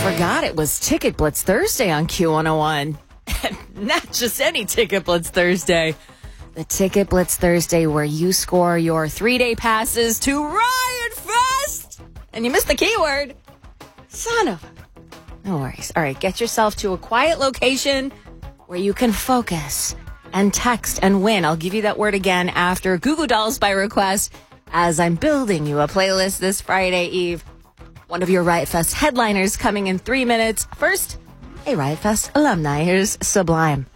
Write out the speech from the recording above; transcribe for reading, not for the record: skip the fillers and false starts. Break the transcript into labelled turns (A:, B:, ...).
A: Forgot it was Ticket Blitz Thursday on Q101. Not just any Ticket Blitz Thursday. The Ticket Blitz Thursday where you score your 3-day passes to Riot Fest. And you missed the keyword. Son of a... No worries. All right, get yourself to a quiet location where you can focus and text and win. I'll give you that word again after Goo Goo Dolls by request as I'm building you a playlist this Friday Eve. One of your Riot Fest headliners coming in 3 minutes. First, a Riot Fest alumni. Here's Sublime.